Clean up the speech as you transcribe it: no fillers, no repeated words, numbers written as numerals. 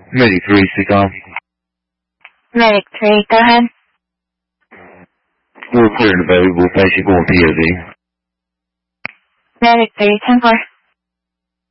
Medic 3, speak on. Medic 3, go ahead. We're clear and available patient going POV. Medic 3, 10-4.